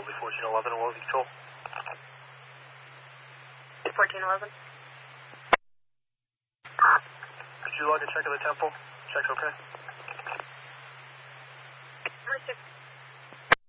Will be 1411 and what was the control? 1411. Could you log a check of the temple? Check's okay. Check.